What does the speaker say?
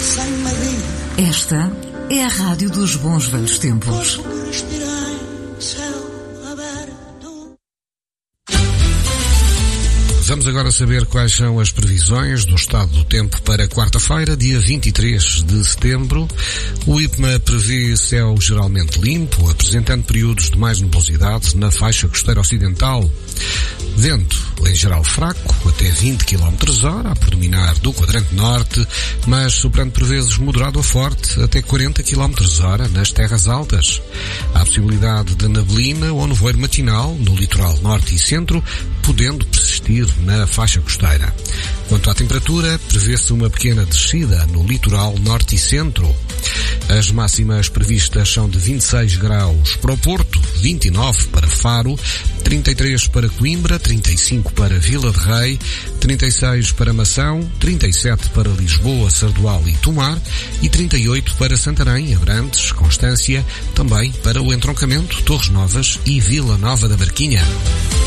Esta é a Rádio dos Bons Velhos Tempos. Vamos agora saber quais são as previsões do estado do tempo para quarta-feira, dia 23 de setembro. O IPMA prevê céu geralmente limpo, apresentando períodos de mais nebulosidade na faixa costeira ocidental. Vento, em geral fraco, até 20 km/h, a predominar do quadrante norte, mas soprando por vezes moderado a forte, até 40 km/h nas terras altas. Há possibilidade de neblina ou nevoeiro matinal no litoral norte e centro, podendo persistir na faixa costeira. Quanto à temperatura, prevê-se uma pequena descida no litoral norte e centro. As máximas previstas são de 26 graus para o Porto, 29 para Faro, 33 para Coimbra, 35 para Vila de Rei, 36 para Mação, 37 para Lisboa, Sardual e Tomar e 38 para Santarém, Abrantes, Constância, também para o entroncamento, Torres Novas e Vila Nova da Barquinha.